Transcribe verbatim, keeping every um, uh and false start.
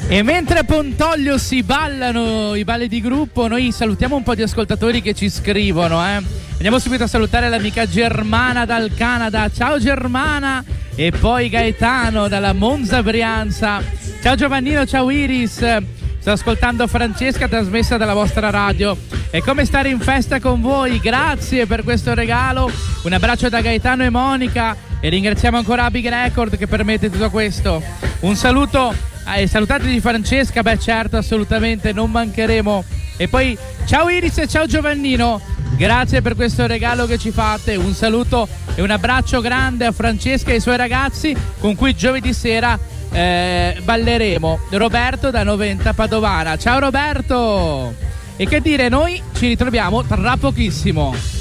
E mentre a Pontoglio si ballano i balli di gruppo, noi salutiamo un po' di ascoltatori che ci scrivono, eh. Andiamo subito a salutare l'amica Germana dal Canada. Ciao Germana! E poi Gaetano dalla Monza Brianza. Ciao Giovannino, ciao Iris. Sto ascoltando Francesca, trasmessa dalla vostra radio. È come stare in festa con voi. Grazie per questo regalo. Un abbraccio da Gaetano e Monica. E ringraziamo ancora Big Record che permette tutto questo. Un saluto. Eh, salutate di Francesca, beh certo, assolutamente, non mancheremo. E poi ciao Iris e ciao Giovannino, grazie per questo regalo che ci fate. Un saluto e un abbraccio grande a Francesca e ai suoi ragazzi con cui giovedì sera eh, balleremo. Roberto da Noventa Padovana. Ciao Roberto! E che dire, noi ci ritroviamo tra pochissimo.